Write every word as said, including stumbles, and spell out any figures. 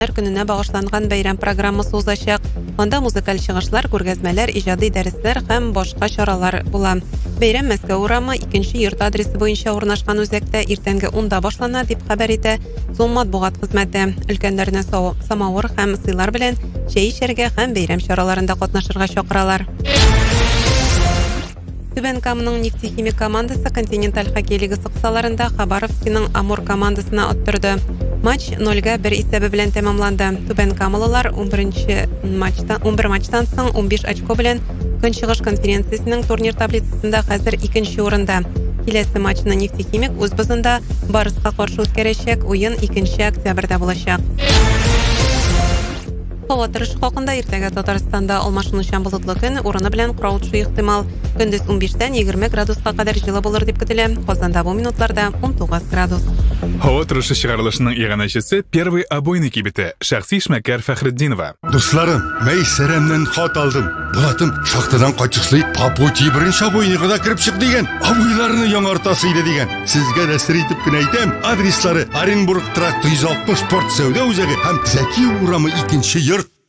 Көненә багышланган бәйрәм программасы узачак. Анда музыкаль чыгышлар, күргәзмәләр, иҗади дәресләр һәм башка чаралар була. Бәйрәм Мәскәү урамы икенче йорт адресы буенча урнашкан үзәктә иртәнге унда башлана дип хәбәр итә ЦУМ матбугат хезмәте. Өлкәннәрне самавыр һәм сыйлар белән чәй эчәргә һәм бәйрәм чараларында катнашырга чакыралар. Түбән Каманың нефтехимик командасы континенталь хоккей лигасы кысаларында Хабаровскиның Амур командасына оттырды. Матч нольга бер исәбе белән тәмамланды. Түбән Камалылар он беренче матчтан он бер матчтан соң он биш очко белән Көнчыгыш конференциясенең турнир таблицасында хәзер икенче урында. Киләсе матчны нефтехимик үз базында Барыска каршы үткәрәчәк. Уен икенче октябрьдә булачак. Һава торышы хакында иртәгә Татарстанда алмашынучан болытлы көн, урыны белән кырау төшү ихтимал. Көндез он биштән егерме градуска кадәр җылы булыр дип көтелә. Казанда бу минутларда он тугыз градус. Һава торышы чыгарылышының иганәчесе Первый обойный кибете Шәхси Эшмәкәр Фәхретдинова. Дусларым, Мәйсәрәмнән хат алдым. Булатым шахтадан кайтышлый Папути беренче обойныйга да кирип чык дигән. Абыйларны яңартасы иде дигән. Сезгә нәсер итеп кенә әйтәм. Адреслары Оренбург тракт йөз алтмыш спорт сәүдә үзәге һәм Зәки урамы икенче йорт.